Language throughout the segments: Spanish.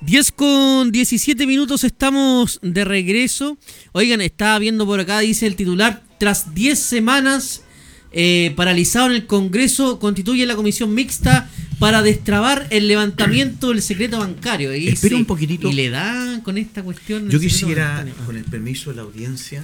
10:17 estamos de regreso. Oigan, estaba viendo por acá, dice el titular, tras 10 semanas paralizado en el Congreso, constituye la comisión mixta para destrabar el levantamiento del secreto bancario. Y espera un poquitito. Y le dan con esta cuestión. Yo quisiera, con el permiso de la audiencia,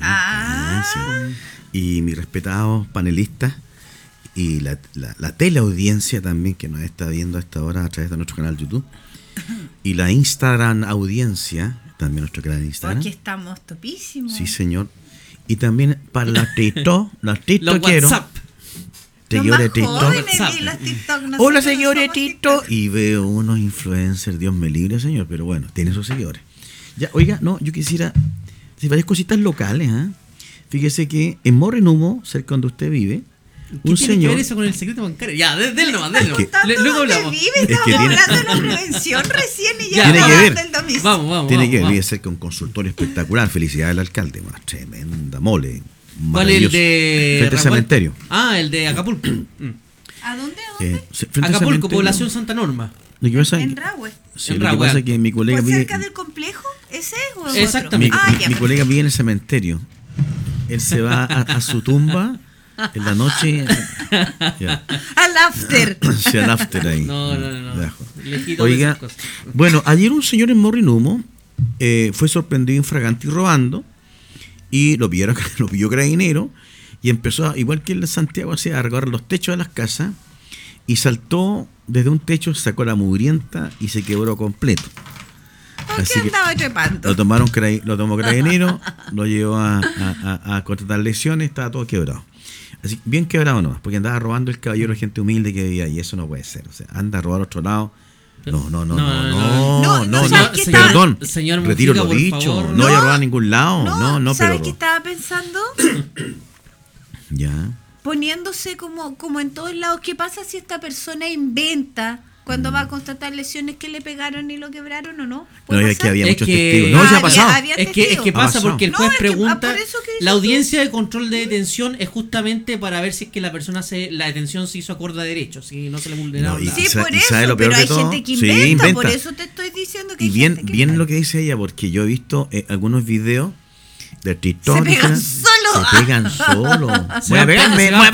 y mis respetados panelistas, y la teleaudiencia también que nos está viendo a esta hora a través de nuestro canal YouTube, y la Instagram audiencia, también nuestro canal de Instagram. Aquí estamos topísimos. Sí, señor. Y también para la TikTok, los WhatsApp. Seguidores de TikTok. No Hola, seguidores de TikTok. Y veo unos influencers, Dios me libre, señor, pero bueno, tiene sus seguidores. Ya, oiga, no, yo quisiera, si varias cositas locales, Fíjese que en Morrenumo, cerca donde usted vive, ¿Qué tiene que ver eso con el secreto bancario? Ya, denlo nomás. Luego hablamos. Estamos hablando de la prevención recién y ya tiene que ver. Del domicilio. Vamos. Tiene que ver, vive cerca de un consultorio espectacular. Felicidades al alcalde, más tremenda mole. ¿Cuál es el de frente al cementerio? El de Acapulco. ¿A dónde? Acapulco, población Santa Norma. En Rahue. Sí, lo que pasa es que mi colega vive cerca del complejo, ¿ese es o exactamente. Mi colega vive en el cementerio. Él se va a su tumba en la noche. Al after. Sí, al after ahí. No. Oiga, bueno, ayer un señor en Morrenumo fue sorprendido infragante y robando, y lo pilló carabinero, y empezó, igual que el de Santiago, a recorrer los techos de las casas, y saltó desde un techo, sacó la mugrienta y se quebró completo. ¿Por qué andaba trepando? Lo tomó carabinero, lo llevó a contratar lesiones, estaba todo quebrado. Así, bien quebrado nomás, porque andaba robando el caballero de gente humilde que vivía, y eso no puede ser. O sea, anda a robar a otro lado. No, perdón, señor retiro Mujica, lo dicho. favor. No voy a robar a ningún lado. No, ¿sabes pero. qué estaba pensando? Ya. Poniéndose como en todos lados. ¿Qué pasa si esta persona inventa cuando va a constatar lesiones que le pegaron y lo quebraron o no? No, es que había muchos testigos. No, se ha pasado. Es que pasa porque el juez pregunta. Que la audiencia de control de detención es justamente para ver si es que la persona la detención se hizo acorde a derecho, si no se le vulneraron nada. Sí, por eso, pero hay gente que inventa. Por eso te estoy diciendo que y bien lo que dice ella, porque yo he visto algunos videos de TikTok. Se pegan solo. Se pegan solo. Voy a pegarme en la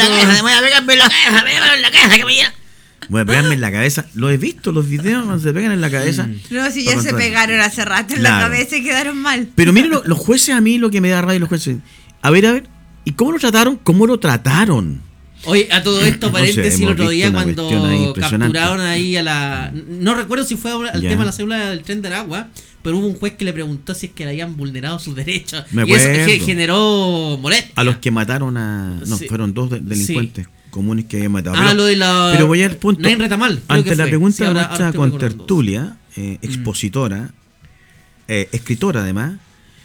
cabeza, que me llena. Voy a pegarme en la cabeza. Lo he visto, los videos cuando se pegan en la cabeza. No, si ya se pegaron hace rato en la cabeza y quedaron mal. Pero miren, los jueces, a mí lo que me da rabia, los jueces. A ver. ¿Y cómo lo trataron? Oye, a todo esto, paréntesis, el otro día cuando capturaron ahí a la... No recuerdo si fue al tema de la célula del Tren de Aragua, pero hubo un juez que le preguntó si es que le habían vulnerado sus derechos. Y eso generó molestia. A los que mataron fueron 2 delincuentes comunes que habían matado. Pero voy al punto. Nain Retamal. Ante la pregunta de nuestra contertulia, expositora, escritora además,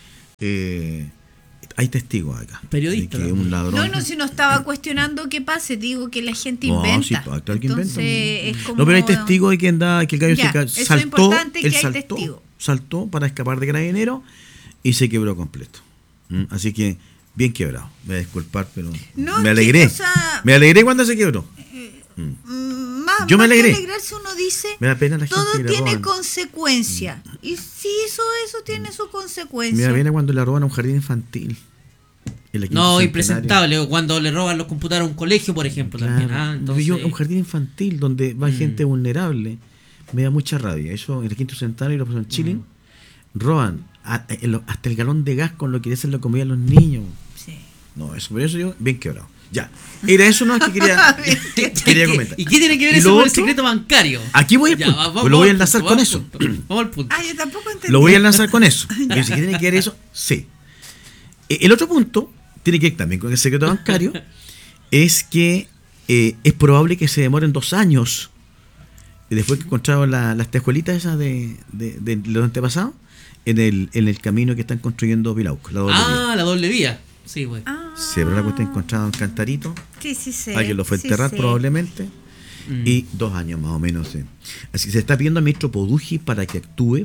hay testigos acá. Periodista. De que un ladrón. No, si no estaba cuestionando que pase, digo que la gente inventa. Sí, claro que entonces inventa. es como... No, pero hay testigos de que el gallo saltó. Saltó para escapar de carabinero y se quebró completo. Así que, bien quebrado. Me voy a disculpar, pero me alegré. Me alegré cuando se quebró. Yo me alegré. Alegrarse uno dice, me da pena la gente todo que tiene roban. consecuencia. Y si eso tiene su consecuencia. Me da pena cuando le roban a un jardín infantil. No, impresentable. Cuando le roban los computadores a un colegio, por ejemplo. Claro. También. Entonces... Yo, un jardín infantil donde va gente vulnerable, me da mucha rabia. Eso en el Quinto Centenario y lo pasó en Chile. Roban hasta el galón de gas con lo que hacen la comida a los niños. Sí. No, eso por eso yo, bien quebrado. Ya. Era eso no es que quería comentar. ¿Y qué tiene que ver eso con el secreto bancario? Aquí voy lo voy a enlazar con eso. Vamos al punto. Yo tampoco entendí. Lo voy a enlazar con eso. ¿Qué tiene que ver eso? Sí. El otro punto tiene que ver también con el secreto bancario. Es que es probable que se demoren 2 años después que encontraron las tejuelitas esas de los antepasados en el camino que están construyendo Vilauco. La doble vía. Sí, güey. Se habrá la cuestión encontrada en Cantarito. Sí. Alguien lo fue a enterrar probablemente. Y 2 años más o menos. Sí. Así que se está pidiendo al ministro Poduje para que actúe.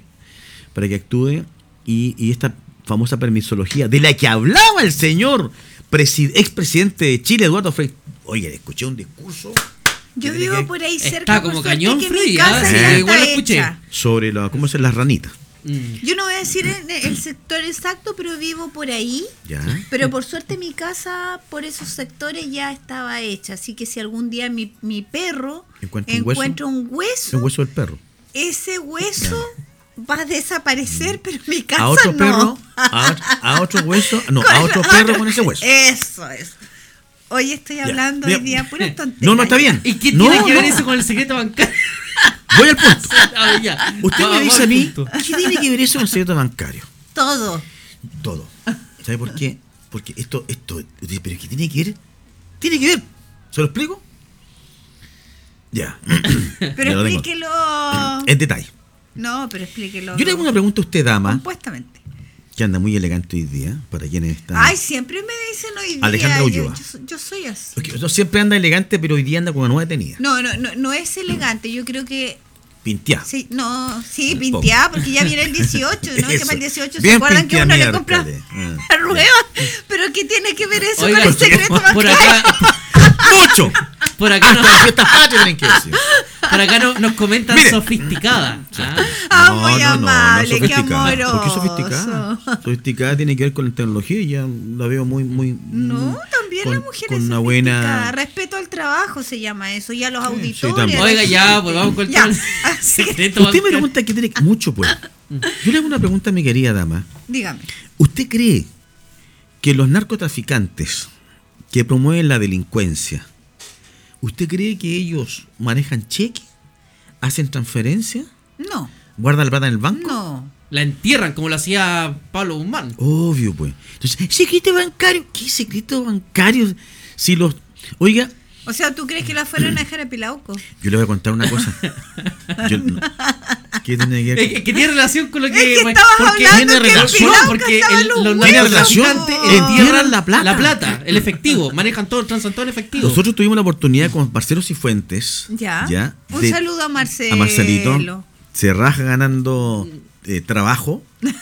Y esta famosa permisología de la que hablaba el señor expresidente de Chile, Eduardo Frei. Oye, escuché un discurso Yo tiene vivo que- por ahí cerca. Está por como suerte, cañón, que Freddy, mi casa sí, ya igual está lo escuché. hecha. Sobre ¿cómo se las ranitas? Yo no voy a decir el sector exacto, pero vivo por ahí. Ya. Pero por suerte mi casa por esos sectores ya estaba hecha. Así que si algún día mi perro ¿Encuentra un hueso, El hueso del perro. ese hueso va a desaparecer, pero mi casa A otro no. perro, a otro hueso, no, Con a otro perro con ese hueso. Eso es. Hoy estoy hablando Ya. hoy día pura tontería. No, está bien. ¿Y qué No, tiene que ver no. eso con el secreto bancario? Voy al punto. Ah, ya. Usted me Vamos dice a al mí, punto. ¿qué tiene que ver eso con el secreto bancario? Todo. Todo. ¿Sabe por qué? Porque esto, ¿pero qué tiene que ver? Tiene que ver. ¿Se lo explico? Ya. Pero Ya lo tengo. explíquelo. En detalle. No, pero explíquelo. Yo le hago una pregunta a usted, dama, Compuestamente. que anda muy elegante hoy día, para quienes están... Ay, siempre me dicen hoy día. Alejandra Ulloa. Yo soy así. Porque usted siempre anda elegante, pero hoy día anda con una nueva tenida. No es elegante. Yo creo que. Pinteada. Sí, pinteada, porque ya viene el 18, ¿no? Que Eso. para el 18 se Bien acuerdan que uno le compra pinteada, la rueda. Pero ¿qué tiene que ver eso Oiga, con el secreto por bancario? acá, ¡Mucho! por acá, Hasta en fiestas patrias tienen que decir. por acá nos comentan Mire. sofisticada. Ah. Ah, muy amable, qué sofisticada. amoroso. ¿Por qué sofisticada? Sofisticada tiene que ver con la tecnología y ya la veo muy... No, también con, las mujeres con una sofisticadas. buena... Respeto al trabajo se llama eso, y a los sí, auditores. también. a la Oiga, ya, gente. pues vamos con el Ya, tema. así que, Secreto Usted me bancario. pregunta que tiene mucho, pues. Yo le hago una pregunta a mi querida dama. dígame. ¿Usted cree que los narcotraficantes que promueven la delincuencia, ¿usted cree que ellos manejan cheque? ¿Hacen transferencia? No, ¿Guardan la plata en el banco? no. La entierran como lo hacía Pablo Guzmán. Obvio, pues. Entonces, secreto bancario. ¿Qué secreto bancario? Si los... Oiga, O sea, ¿tú crees que la fueron a dejar a Pilauco? yo le voy a contar una cosa. ¿Qué tiene que ver? Que tiene relación con lo Es que... que estabas porque hablando tiene que en relación, Pilauco porque estaban los los ¿Tiene huevos. relación? narcotraficantes Entierran la plata. La plata, el efectivo. Manejan todo, transan todo en efectivo. Nosotros tuvimos la oportunidad con Marcelo Cifuentes. Ya. Un de- saludo a Marcelo. A Marcelito. Se raja ganando trabajo.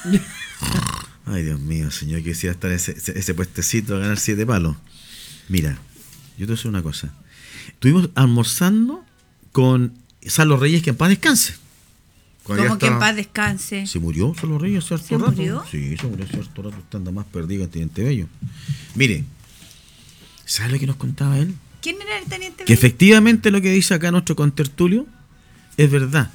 Ay, Dios mío, señor, que quisiera estar ese puestecito a ganar 7 palos. Mira, yo te voy a decir una cosa. Estuvimos almorzando con Salo Reyes, que en paz descanse. Cuando Como ya que en estaba- paz descanse. Se murió Salo Reyes hace harto ¿Se rato. murió? Sí, se murió hace harto rato. Usted anda más perdido que el Teniente Bello. Mire, ¿sabe lo que nos contaba él? ¿Quién era el teniente? Que Bello? efectivamente lo que dice acá nuestro contertulio es verdad.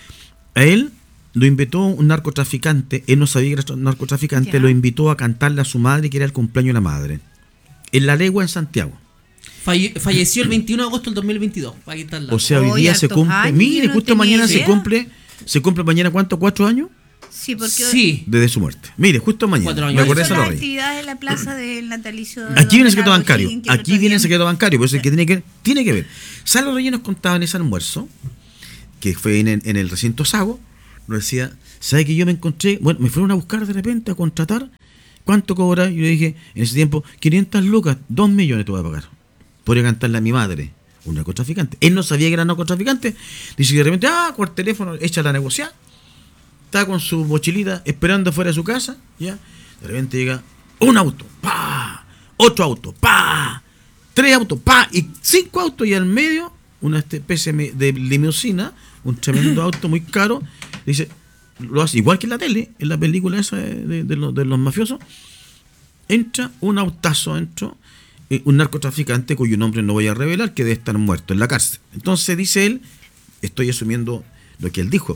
A él lo invitó un narcotraficante, él no sabía que era un narcotraficante, Ya. lo invitó a cantarle a su madre que era el cumpleaños de la madre. En La Legua, en Santiago. Falleció el 21 de agosto del 2022. Aquí está el dato. O sea, hoy Hoy día se hartos cumple. años, Mire, yo no justo tenía mañana idea. se cumple mañana, ¿cuánto? ¿4 años? Sí, porque Sí. Desde su muerte. Mire, justo 4 mañana. años. Me hoy acordé de son Salo las Reyes. actividades en la plaza del natalicio. de Aquí viene el don secreto Leonardo bancario. Higgins, que el Aquí otro viene día- el secreto bancario. Por eso es que tiene que ver. Salo Reyes nos contaba en ese almuerzo, que fue en el recinto Sago, nos decía, ¿sabe que yo me encontré? Bueno, me fueron a buscar de repente, a contratar. ¿Cuánto cobra? Yo le dije, en ese tiempo, 500 lucas, 2 millones te voy a pagar. Podría cantarle a mi madre, un narcotraficante. Él no sabía que era narcotraficante. Dice que de repente, por teléfono, échala a negociar. Está con su mochilita esperando fuera de su casa, ¿ya? De repente llega un auto, ¡pa! Otro auto, ¡pa! 3 autos, ¡pa! Y 5 autos y al medio una especie de limusina, un tremendo auto muy caro. Dice, lo hace igual que en la tele, en la película esa de los mafiosos. Entra un autazo, un narcotraficante cuyo nombre no voy a revelar, que debe estar muerto en la cárcel. Entonces dice él, estoy asumiendo lo que él dijo.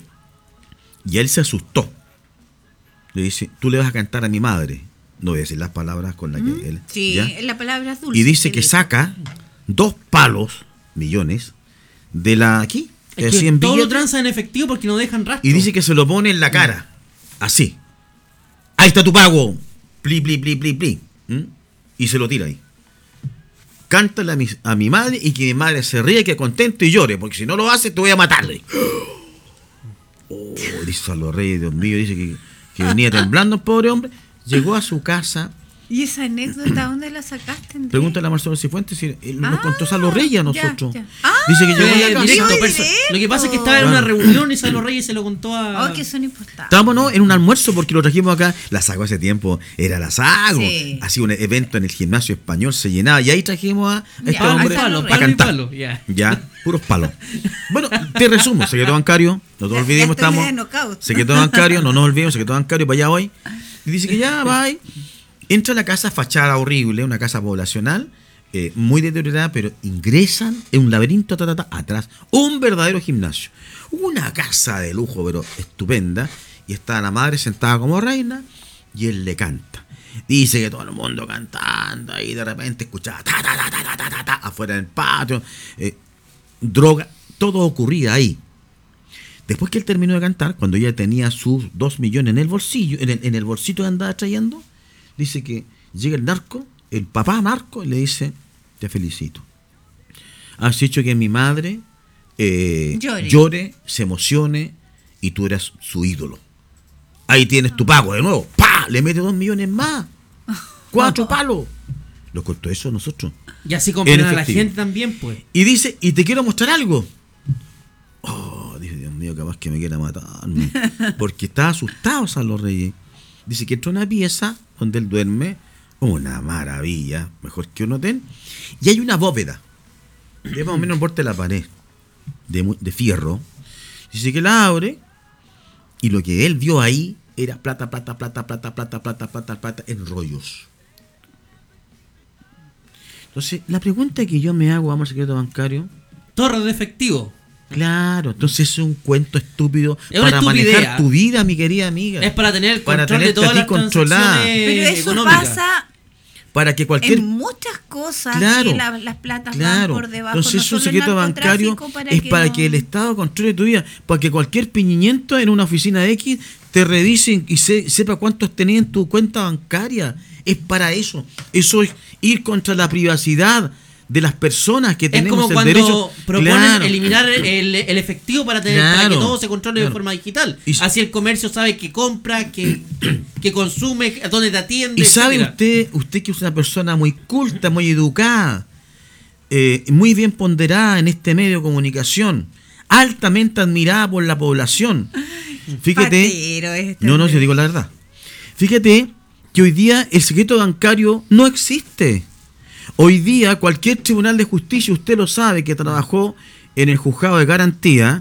Y él se asustó. Le dice, tú le vas a cantar a mi madre. No voy a decir las palabras con las que él... Sí, ¿ya? la palabra es dulce. Y dice que le- saca 2 palos, millones, de la... Aquí. Es así que en todo lo billete, transan en efectivo porque no dejan rastro. y dice que se lo pone en la cara. Así. Ahí está tu pago. Pli, pli, pli, pli, pli. ¿Mm? Y se lo tira ahí. Cántale a mi madre y que mi madre se ríe, que contento y llore, porque si no lo hace te voy a matarle. Dice Salo Reyes, Dios mío, dice que venía temblando el pobre hombre. Llegó a su casa ¿Y esa anécdota dónde la sacaste, Andrés? Pregúntale a Marcelo Cifuentes si nos contó Salo Reyes a nosotros. Ya. Dice que llegó a la casa. Directo, Muy perso- directo. Lo que pasa es que estaba en una reunión y Salo Reyes se lo contó a... Oh, que son importantes. Estábamos, ¿no?, en un almuerzo porque lo trajimos acá. La Sago hace tiempo era la Sago. Sí. Hacía un evento en el gimnasio español, se llenaba. Y ahí trajimos a este Ya, hombre palo, a palo y cantar. palo, ya. Ya, puros palos. Bueno, te resumo, secreto bancario, no nos Ya olvidemos, estoy estamos. de knockout. Secreto bancario, no nos olvidemos, secreto bancario, para allá hoy. Y dice que ya va. Entra a la casa, fachada horrible, una casa poblacional, muy deteriorada, pero ingresan en un laberinto atrás, un verdadero gimnasio. Una casa de lujo, pero estupenda, y está la madre sentada como reina, y él le canta. Dice que todo el mundo cantando, y de repente escuchaba ta, afuera del patio, droga, todo ocurría ahí. Después que él terminó de cantar, cuando ella tenía sus 2 millones en el bolsillo, en el bolsito que andaba trayendo, dice que llega el narco, el papá narco, y le dice: te felicito. Has hecho que mi madre llore, se emocione, y tú eras su ídolo. Ahí tienes tu pago de nuevo. ¡Pah! Le mete 2 millones más. 4 palos. Nos costó eso a nosotros. Y así comprenden a la efectivo. gente también, pues. Y dice: y te quiero mostrar algo. Oh, dice: Dios mío, capaz que me quiera matarme. Porque estaba asustado Salo Reyes. Dice que entra a una pieza donde él duerme, una maravilla, mejor que un hotel, y hay una bóveda, de más o menos en borde de la pared, de fierro. Dice que la abre, y lo que él vio ahí era plata en rollos. Entonces, la pregunta que yo me hago, vamos al secreto bancario, Torre de efectivo. claro, entonces es un cuento estúpido Es una para estupidez. manejar tu vida, mi querida amiga. Es para tener el Para control de tenerte a todas ti las controlada. transacciones Pero eso económicas. pasa Para que cualquier... en muchas cosas, Claro, que las platas claro. van por debajo. Entonces no un solo el secreto bancario narcotráfico, es para no- que el Estado controle tu vida, para que cualquier piñimiento en una oficina X te revisen y sepa cuántos tenés en tu cuenta bancaria. Es para eso. Eso es ir contra la privacidad de las personas que Es tenemos como el cuando derecho. proponen Claro. eliminar el efectivo para que Claro, todo se controle de claro. forma digital. Y- Así el comercio sabe que compra, que consume, a dónde te atiende. Y sabe etcétera. usted que es una persona muy culta, muy educada, muy bien ponderada en este medio de comunicación, altamente admirada por la población. Fíjate, Patero este no, hombre. yo digo la verdad. Fíjate que hoy día el secreto bancario no existe. Hoy día cualquier tribunal de justicia, usted lo sabe, que trabajó en el juzgado de garantía,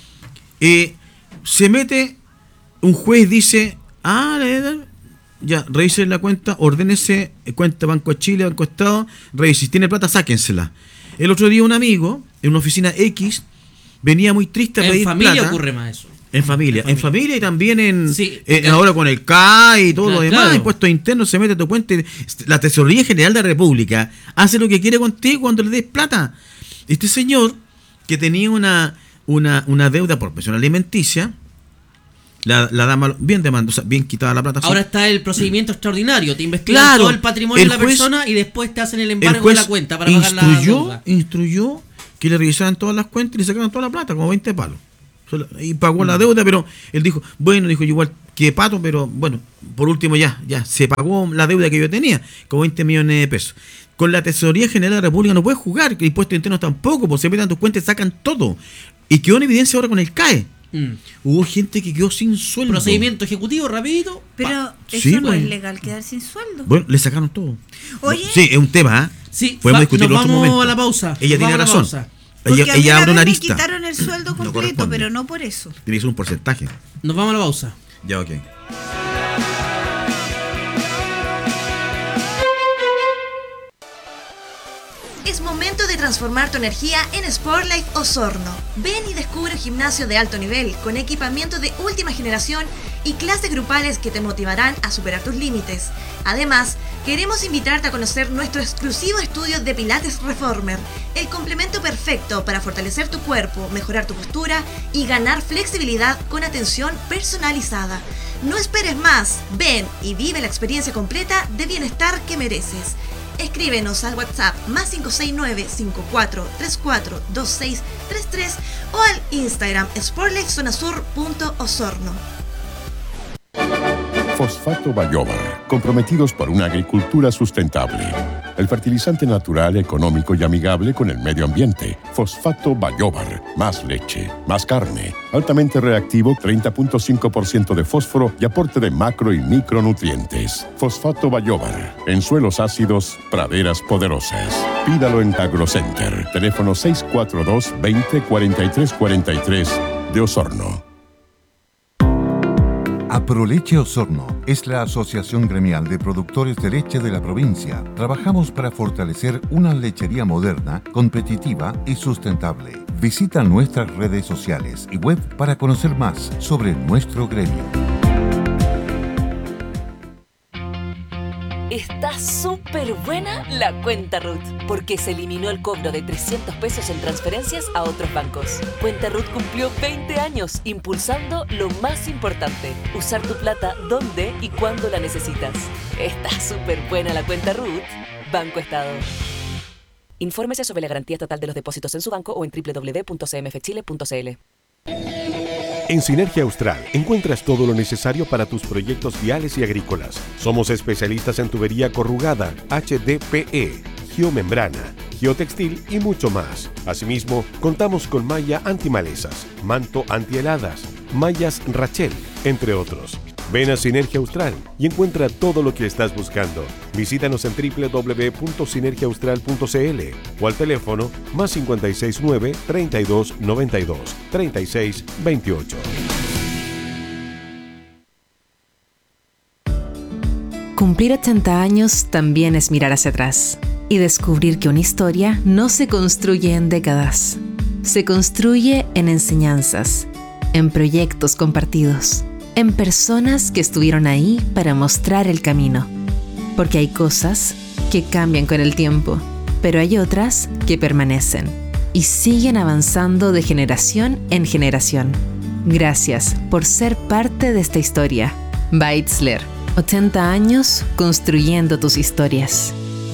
se mete, un juez dice: ya, revise la cuenta, ordénese, cuenta Banco de Chile, Banco de Estado, revise, si tiene plata, sáquensela. El otro día un amigo, en una oficina X, venía muy triste a En pedir familia plata. ocurre más eso. En familia y también en Sí, ahora con el CAE y todo Claro, lo demás, claro. impuestos internos, se mete a tu cuenta. La Tesorería General de la República hace lo que quiere contigo cuando le des plata. Este señor, que tenía una deuda por pensión alimenticia, la dama bien demandó, o sea, bien quitada la plata. Ahora está el procedimiento extraordinario. Te investigan Claro, todo el patrimonio el de la juez- persona y después te hacen el El embargo juez de la cuenta para pagar la deuda. instruyó que le revisaran todas las cuentas y le sacaran toda la plata, como 20 palos. Y pagó la deuda, pero él dijo, igual que pato, pero bueno, por último ya se pagó la deuda que yo tenía, como 20 millones de pesos. Con la Tesorería General de la República no puedes jugar, que impuestos internos tampoco, porque se meten tus cuentas y sacan todo. Y quedó en evidencia ahora con el CAE. Hubo gente que quedó sin sueldo. Procedimiento ejecutivo, rapidito. Pero eso Sí, no pues. es legal, quedar sin sueldo. Bueno, le sacaron todo. Oye. Sí, es un tema, ¿eh? Sí, Podemos discutirlo en nos otro vamos momento. a la pausa. Ella Nos tiene vamos a la razón. pausa. Porque a mí Ella abre una me arista. quitaron el sueldo completo, corresponde. pero no por eso. Tiene que ser un porcentaje. Nos vamos a la pausa. Ya, ok. Es momento de transformar tu energía en Sportlife Osorno. Ven y descubre un gimnasio de alto nivel con equipamiento de última generación y clases grupales que te motivarán a superar tus límites. Además, queremos invitarte a conocer nuestro exclusivo estudio de Pilates Reformer, el complemento perfecto para fortalecer tu cuerpo, mejorar tu postura y ganar flexibilidad con atención personalizada. No esperes más, ven y vive la experiencia completa de bienestar que mereces. Escríbenos al WhatsApp +569-5434-2633 o al Instagram sportlifezonasur.osorno. Fosfato Bayóvar comprometidos por una agricultura sustentable. El fertilizante natural, económico y amigable con el medio ambiente. Fosfato Bayobar. Más leche, más carne. Altamente reactivo, 30.5% de fósforo y aporte de macro y micronutrientes. Fosfato Bayobar. En suelos ácidos, praderas poderosas. Pídalo en AgroCenter. Teléfono 642-20-4343 de Osorno. Aproleche Osorno es la asociación gremial de productores de leche de la provincia. Trabajamos para fortalecer una lechería moderna, competitiva y sustentable. Visita nuestras redes sociales y web para conocer más sobre nuestro gremio. Está súper buena la cuenta RUT, porque se eliminó el cobro de 300 pesos en transferencias a otros bancos. Cuenta RUT cumplió 20 años impulsando lo más importante, usar tu plata donde y cuando la necesitas. Está súper buena la cuenta RUT. Banco Estado. Infórmese sobre la garantía estatal de los depósitos en su banco o en www.cmfchile.cl. En Sinergia Austral encuentras todo lo necesario para tus proyectos viales y agrícolas. Somos especialistas en tubería corrugada, HDPE, geomembrana, geotextil y mucho más. Asimismo, contamos con malla antimalezas, manto antiheladas, mallas Rachel, entre otros. Ven a Sinergia Austral y encuentra todo lo que estás buscando. Visítanos en www.sinergiaaustral.cl o al teléfono +569 32 92 36 28. Cumplir 80 años también es mirar hacia atrás y descubrir que una historia no se construye en décadas. Se construye en enseñanzas, en proyectos compartidos, en personas que estuvieron ahí para mostrar el camino. Porque hay cosas que cambian con el tiempo, pero hay otras que permanecen y siguen avanzando de generación en generación. Gracias por ser parte de esta historia. Beitzler, 80 años construyendo tus historias.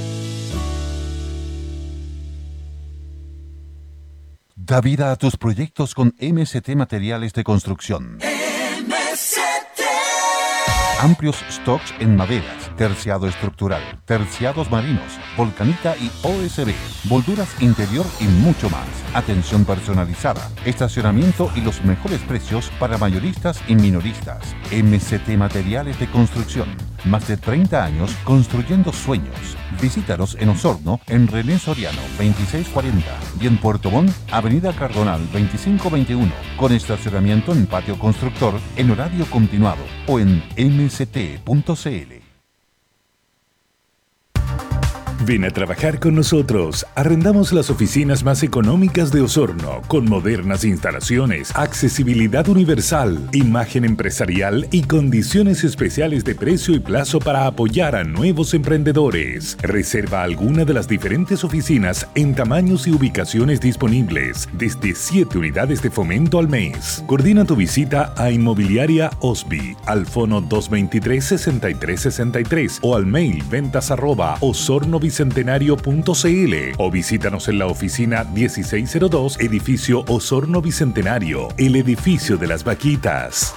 Da vida a tus proyectos con MST Materiales de Construcción. Amplios stocks en maderas, terciado estructural, terciados marinos, volcanita y OSB, molduras interior y mucho más. Atención personalizada, estacionamiento y los mejores precios para mayoristas y minoristas. MST Materiales de Construcción. Más de 30 años construyendo sueños. Visítanos en Osorno, en René Soriano 2640 y en Puerto Montt, Avenida Cardonal 2521, con estacionamiento en patio constructor en horario continuado o en mct.cl. Ven a trabajar con nosotros. Arrendamos las oficinas más económicas de Osorno, con modernas instalaciones, accesibilidad universal, imagen empresarial y condiciones especiales de precio y plazo para apoyar a nuevos emprendedores. Reserva alguna de las diferentes oficinas en tamaños y ubicaciones disponibles, desde 7 unidades de fomento al mes. Coordina tu visita a Inmobiliaria Osby, al fono 223-6363 o al mail ventas@osornobicentenario.cl o visítanos en la oficina 1602, edificio Osorno Bicentenario, el edificio de las vaquitas.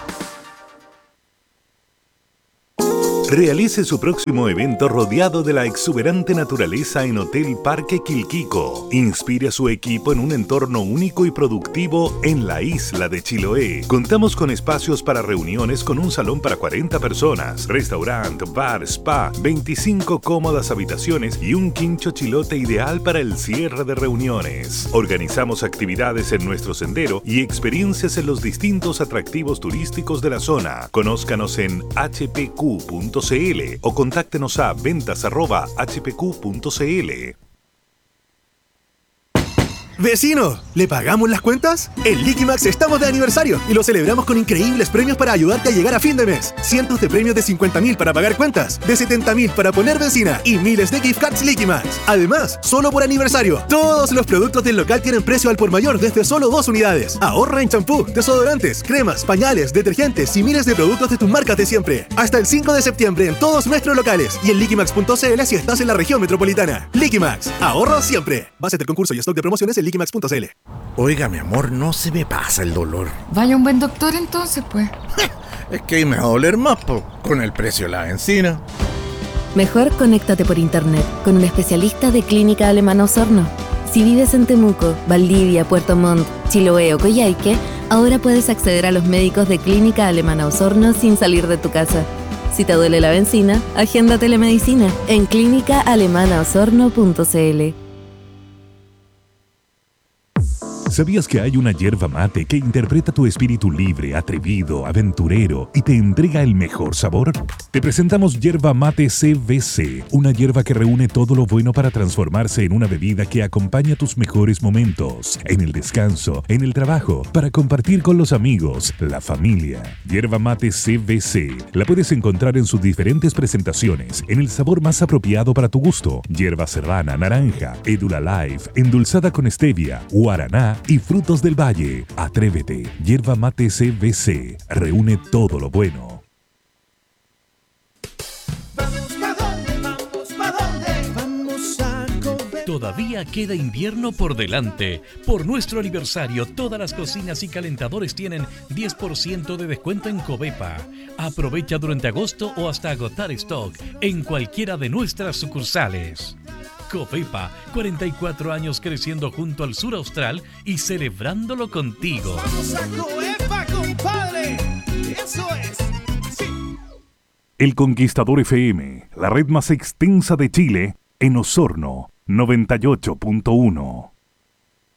Realice su próximo evento rodeado de la exuberante naturaleza en Hotel Parque Quilquico. Inspire a su equipo en un entorno único y productivo en la isla de Chiloé. Contamos con espacios para reuniones con un salón para 40 personas, restaurante, bar, spa, 25 cómodas habitaciones y un quincho chilote ideal para el cierre de reuniones. Organizamos actividades en nuestro sendero y experiencias en los distintos atractivos turísticos de la zona. Conózcanos en hpq.cl o contáctenos a ventas@hpq.cl. ¡Vecino! ¿Le pagamos las cuentas? En Liquimax estamos de aniversario y lo celebramos con increíbles premios para ayudarte a llegar a fin de mes. Cientos de premios de 50.000 para pagar cuentas, de 70.000 para poner benzina y miles de gift cards Liquimax. Además, solo por aniversario, todos los productos del local tienen precio al por mayor desde solo 2 unidades. Ahorra en champú, desodorantes, cremas, pañales, detergentes y miles de productos de tus marcas de siempre. Hasta el 5 de septiembre en todos nuestros locales y en liquimax.cl si estás en la región metropolitana. Liquimax, ahorro siempre. Base del concurso y stock de promociones en liquimax.cl. Oiga, mi amor, no se me pasa el dolor. Vaya un buen doctor entonces, pues. Es que ahí me va a doler más, con el precio de la benzina. Mejor conéctate por internet con un especialista de Clínica Alemana Osorno. Si vives en Temuco, Valdivia, Puerto Montt, Chiloé o Coyhaique, ahora puedes acceder a los médicos de Clínica Alemana Osorno sin salir de tu casa. Si te duele la benzina, agenda telemedicina en clínicaalemanaosorno.cl. ¿Sabías que hay una yerba mate que interpreta tu espíritu libre, atrevido, aventurero y te entrega el mejor sabor? Te presentamos Yerba Mate CBC, una yerba que reúne todo lo bueno para transformarse en una bebida que acompaña tus mejores momentos, en el descanso, en el trabajo, para compartir con los amigos, la familia. Yerba Mate CBC la puedes encontrar en sus diferentes presentaciones, en el sabor más apropiado para tu gusto: yerba serrana, naranja, Edula Life, endulzada con stevia, guaraná y frutos del valle. Atrévete. Yerba Mate CBC reúne todo lo bueno. Todavía queda invierno por delante. Por nuestro aniversario, todas las cocinas y calentadores tienen 10% de descuento en Covepa. Aprovecha durante agosto o hasta agotar stock en cualquiera de nuestras sucursales. Covepa, 44 años creciendo junto al sur austral y celebrándolo contigo. ¡Vamos a Covepa, compadre! ¡Eso es! ¡Sí! El Conquistador FM, la red más extensa de Chile, en Osorno, 98.1.